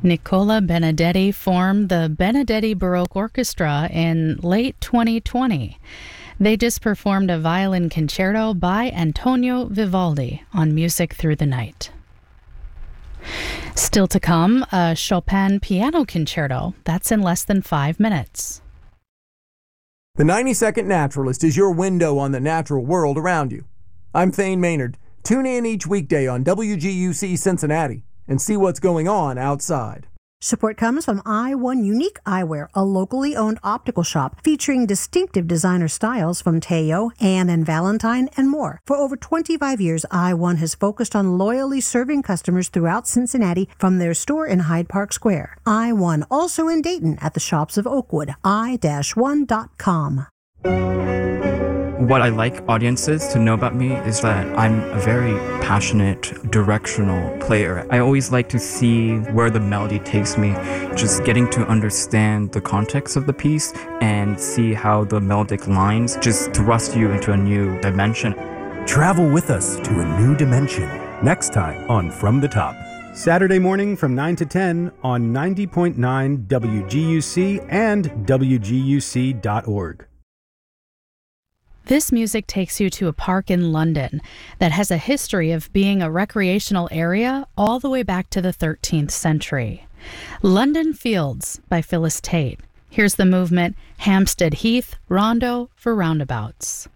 Nicola Benedetti formed the Benedetti Baroque Orchestra in late 2020. They just performed a violin concerto by Antonio Vivaldi on Music Through the Night. Still to come, a Chopin piano concerto. That's in less than 5 minutes. The 90-Second Naturalist is your window on the natural world around you. I'm Thane Maynard. Tune in each weekday on WGUC Cincinnati and see what's going on outside. Support comes from I1 Unique Eyewear, a locally owned optical shop featuring distinctive designer styles from Teo, Anne and Valentine, and more. For over 25 years, I1 has focused on loyally serving customers throughout Cincinnati from their store in Hyde Park Square. I1 also in Dayton at the shops of Oakwood, i-1.com. What I like audiences to know about me is that I'm a very passionate, directional player. I always like to see where the melody takes me, just getting to understand the context of the piece and see how the melodic lines just thrust you into a new dimension. Travel with us to a new dimension. Next time on From the Top. Saturday morning from 9 to 10 on 90.9 WGUC and WGUC.org. This music takes you to a park in London that has a history of being a recreational area all the way back to the 13th century. London Fields by Phyllis Tate. Here's the movement Hampstead Heath Rondo for Roundabouts.